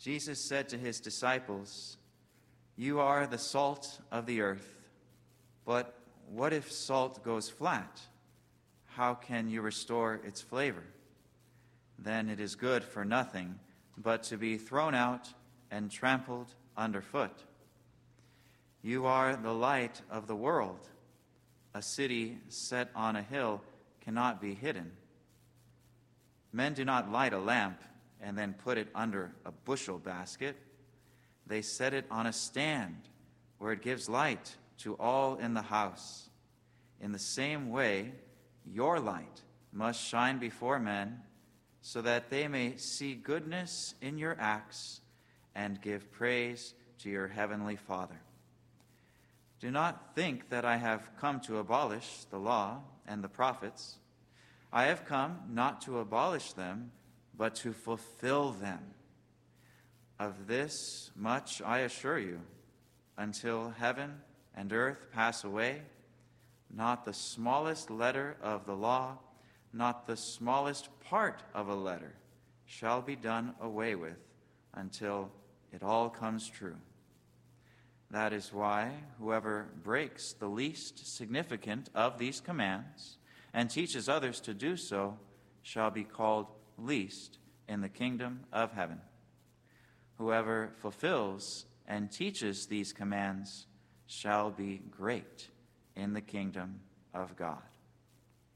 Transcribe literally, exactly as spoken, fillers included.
Jesus said to his disciples, "You are the salt of the earth, but what if salt goes flat? How can you restore its flavor? Then it is good for nothing but to be thrown out and trampled underfoot. You are the light of the world. A city set on a hill cannot be hidden. Men do not light a lamp and then put it under a bushel basket. They set it on a stand where it gives light to all in the house. In the same way, your light must shine before men, so that they may see goodness in your acts and give praise to your heavenly Father. Do not think that I have come to abolish the law and the prophets. I have come not to abolish them, but to fulfill them. Of this much I assure you, until heaven and earth pass away, not the smallest letter of the law, not the smallest part of a letter, shall be done away with until it all comes true. That is why whoever breaks the least significant of these commands and teaches others to do so shall be called least in the kingdom of heaven. Whoever fulfills and teaches these commands shall be great in the kingdom of God."